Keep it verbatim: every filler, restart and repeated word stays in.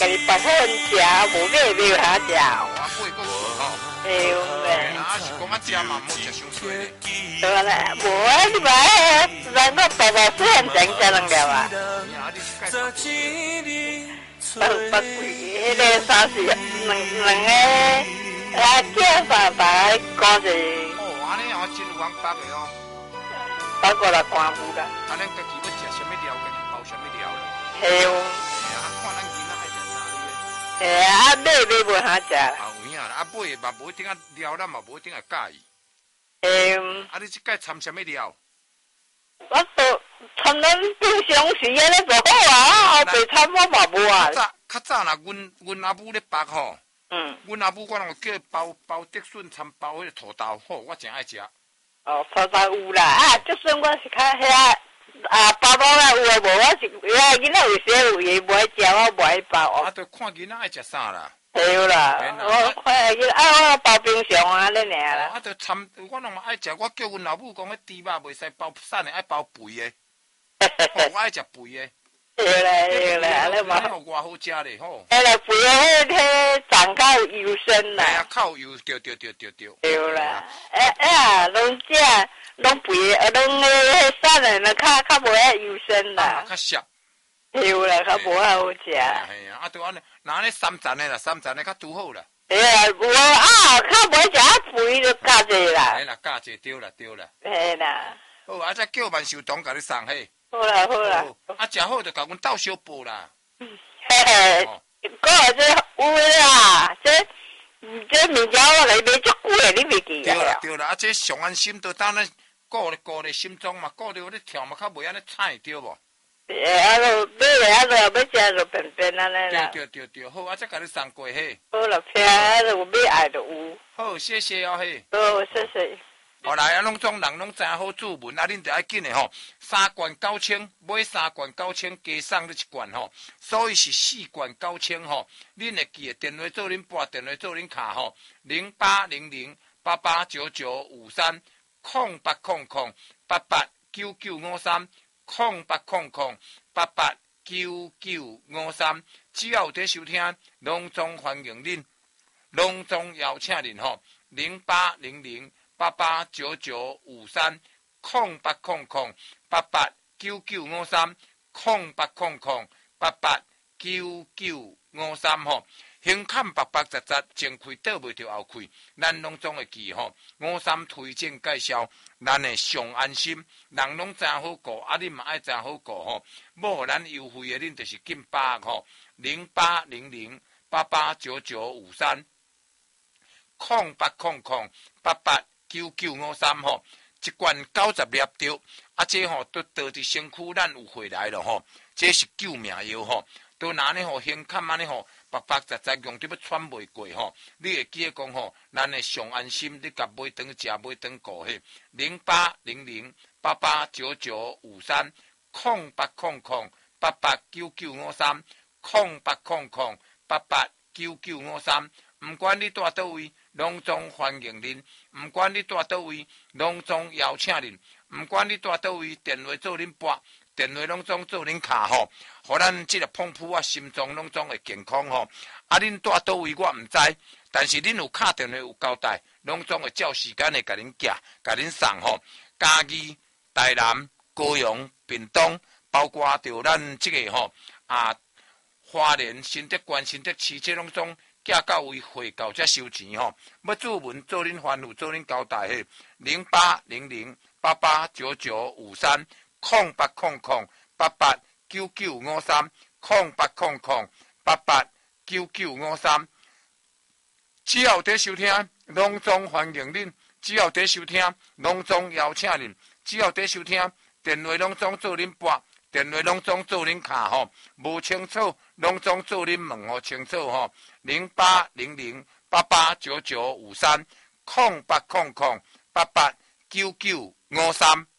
家己白粉食，无买没有通食。 我买个吼。 对嘞。啊是讲啊食嘛，莫食伤多咧。 对啦，无啊，你买人个大大细汉整食两粒啊。 啊，你是介八八贵，迄个三四两两个啊，叫爸爸讲者。 哦，安尼哦，真有王八个哦。 包括啦，官府啦。 啊，咱家己要食什么料，家己包什么料啦。 系哦。 哎呀，看咱囡仔爱食啥咧。 哎啊，买买无通食。 啊，有影啦，啊买嘛无一定啊料，咱嘛无一定啊介意。 诶。 啊，你即摆掺什么料？ 我都参咱平常时安尼就好啊，后白参我嘛无啊。 较早较早啦，阮阮阿母咧包吼。 嗯。 阮阿母我拢叫包包竹笋掺包迄个土豆，好，我真爱食。 哦，土豆有啦，啊，竹笋我是较遐啊包包啦有诶无，我是遐囡仔有时有伊无爱食，我无爱包。 啊，着看囡仔爱食啥啦。 对啦，我看囡仔啊，我包平常安尼尔啦。 啊，着掺，我拢嘛爱食，我叫阮老母讲，迄猪肉袂使包瘦诶，爱包肥诶。吼，我爱食肥诶。 对啦对啦，安尼嘛。 有偌好食咧吼。 哎啦，肥诶，迄迄长较有油身啦。 哎呀，较有油，对对对对对。 对啦，哎哎呀，拢食拢肥诶，拢迄瘦诶，拢较较无遐油身啦。 较涩。 对啦，较无遐好食。 系啊，啊，对安尼，那安尼三层诶啦，三层诶较拄好啦。 哎呀，我啊，较无食啊肥就加济啦。 哎啦，加济对啦对啦。 嘿啦。 好，啊，再叫万寿堂甲你送嘿。 好啦好啦。 啊，食好就甲阮斗小报啦。 嘿嘿，讲这有啦，这这物件我来买足久诶，你袂记啊？ 对啦对啦，啊，这上安心都当咱顾咧顾咧心中嘛，顾着咧跳嘛，较袂安尼菜对无？ 诶，啊，就买来啊，就要食就便便安尼啦。 对对对对，好，啊，再甲你送过嘿。 好啦，平啊，就有买爱就有。 好，谢谢哦嘿。 好，谢谢。 后来啊，拢总人拢真好注文，啊，恁着爱紧的吼，三罐九千，买三罐九千，加送你一罐吼，所以是四罐九千吼。恁会记的电话做恁拨，电话做恁卡吼，零八零零八八九九五三，空八空空八八九九五三，空八空空八八九九五三，只要有在收听，拢总欢迎恁，拢总邀请恁吼，零八零零。八八九九五三空八空空八八九九五三空八空空八八九九五三吼，胸坎白白杂杂，前开倒袂着后开，咱拢总会记吼。五三推荐介绍，咱的上安心，人拢真好顾，啊，你嘛爱真好顾吼。要互咱优惠的，恁就是紧把握吼，零八零零八八九九五三空八空空八八。九九五三吼，一罐九十粒着，啊，这吼都倒伫身躯，咱有回来了吼，这是救命药吼，都拿呢吼胸坎安尼吼，白白杂杂用得要喘袂过吼，你会记得讲吼，咱的上安心，你甲买顿食买顿顾嘿，零八零零八八九九五三空八空空八八九九五三空八空空八八九九五三，唔管你住倒位。拢总欢迎恁，唔管你住倒位，拢总邀请恁，唔管你住倒位，电话做恁拨，电话拢总做恁卡吼，互咱即个澎湃啊，心脏拢总会健康吼。啊，恁住倒位我毋知，但是恁有敲电话有交代，拢总会照时间的甲恁寄，甲恁送吼。嘉义、台南、高雄、屏东，包括着咱即个吼啊，花莲、新德县、新德市，这拢总。寄到位汇到才收钱吼，要注文做恁吩咐做恁交代嘿，零八零零八八九九五三空八空空八八九九五三空八空空八八九九五三，只要在收听，拢总欢迎恁；只要在收听，拢总邀请恁；只要在收听，电话拢总做恁拨。电话拢总做恁卡吼，无清楚拢总做恁问吼清楚吼，零八零零八八九九五三空八空空八八九九五三。